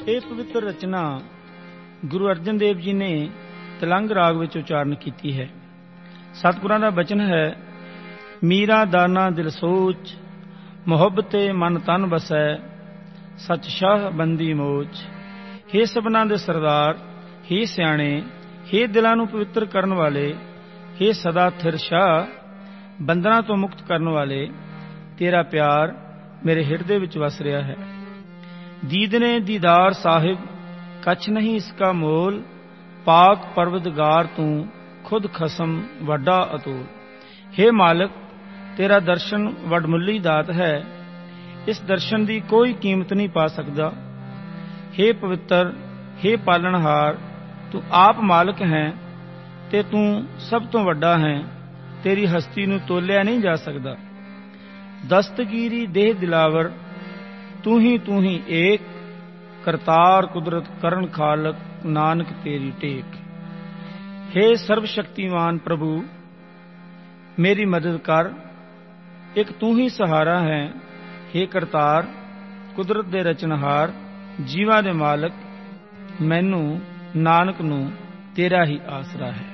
ਇਹ ਪਵਿੱਤਰ ਰਚਨਾ ਗੁਰੂ ਅਰਜਨ ਦੇਵ ਜੀ ਨੇ ਤਿਲੰਗ ਰਾਗ ਵਿੱਚ ਉਚਾਰਨ ਕੀਤੀ ਹੈ। ਸਤਿਗੁਰਾਂ ਦਾ ਬਚਨ ਹੈ, ਮੀਰਾ ਦਾਨਾ ਦਿਲ ਸੋਚ, ਮੁਹੱਬਤੇ ਮਨ ਤਨ ਵਸੈ, ਸਚ ਸ਼ਾਹ ਬੰਦੀ ਮੋਚ। ਹੇ ਸਭਨਾਂ ਦੇ ਸਰਦਾਰ, ਹੇ ਸਿਆਣੇ, ਹੇ ਦਿਲਾਂ ਨੂੰ ਪਵਿੱਤਰ ਕਰਨ ਵਾਲੇ, ਹੇ ਸਦਾ ਥਿਰ ਸ਼ਾਹ, ਬੰਧਨਾਂ ਤੋਂ ਮੁਕਤ ਕਰਨ ਵਾਲੇ, ਤੇਰਾ ਪਿਆਰ ਮੇਰੇ ਹਿਰਦੇ ਵਿੱਚ ਵਸ ਰਿਹਾ ਹੈ। ਦੀਦਨੇ ਦੀਦਾਰ ਸਾਹਿਬ, ਕੱਛ ਨਹੀਂ ਇਸਕਾ ਮੋਲ, ਪਾਕ ਪਰਵਦਗਾਰ ਤੂੰ ਖੁਦ ਖਸਮ ਵੱਡਾ ਅਤੁਲ। ਹੇ ਮਾਲਕ, ਤੇਰਾ ਦਰਸ਼ਨ ਵਡਮੁੱਲੀ ਦਾਤ ਹੈ, ਇਸ ਦਰਸ਼ਨ ਦੀ ਕੋਈ ਕੀਮਤ ਨਹੀਂ ਪਾ ਸਕਦਾ। ਹੇ ਪਵਿੱਤਰ, ਹੇ ਪਾਲਣਹਾਰ, ਤੂੰ ਆਪ ਮਾਲਕ ਹੈ ਤੇ ਤੂੰ ਸਭ ਤੋਂ ਵੱਡਾ ਹੈ, ਤੇਰੀ ਹਸਤੀ ਨੂੰ ਤੋਲਿਆ ਨਹੀਂ ਜਾ ਸਕਦਾ। ਦਸਤਗੀਰੀ ਦੇਹ ਦਿਲਾਵਰ, ਤੂੰ ਹੀ ਏਕ, ਕਰਤਾਰ ਕੁਦਰਤ ਕਰਨ ਖਾਲਕ, ਨਾਨਕ ਤੇਰੀ ਟੇਕ। ਹੇ ਸਰਬ ਸ਼ਕਤੀਮਾਨ ਪ੍ਰਭੂ, ਮੇਰੀ ਮਦਦ ਕਰ, ਇੱਕ ਤੂੰ ਹੀ ਸਹਾਰਾ ਹੈ। ਹੇ ਕਰਤਾਰ, ਕੁਦਰਤ ਦੇ ਰਚਨਹਾਰ, ਜੀਵਾਂ ਦੇ ਮਾਲਕ, ਮੈਨੂੰ ਨਾਨਕ ਨੂੰ ਤੇਰਾ ਹੀ ਆਸਰਾ ਹੈ।